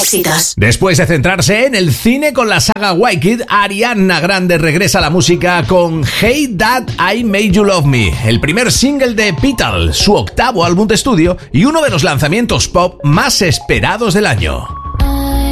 éxitos. Después de centrarse en el cine con la saga Wicked, Ariana Grande regresa a la música con Hey Dad, I Made You Love Me, el primer single de Petal, su octavo álbum de estudio y uno de los lanzamientos pop más esperados del año.